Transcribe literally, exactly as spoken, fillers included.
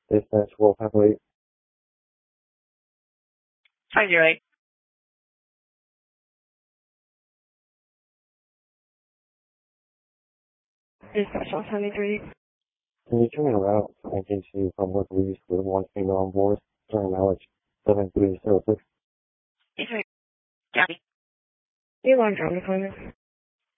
Dispatch Wolf Happily. five zero eight. Dispatch one seventy-three. Can you turn a route from agency from West Louis with one female on board? Turn mileage seven three zero six. Yes, sir. Copy. You want drone deployment?